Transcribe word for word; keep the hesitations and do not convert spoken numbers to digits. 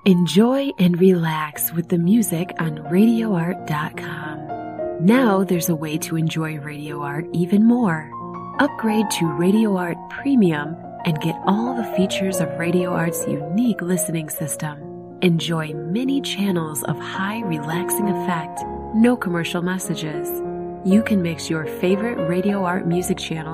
Enjoy and relax with the music on radio art dot com. Now there's a way to enjoy Radio Art even more. Upgrade to Radio Art Premium and get all the features of Radio Art's unique listening system. Enjoy many channels of high relaxing effect, no commercial messages. You can mix your favorite Radio Art music channels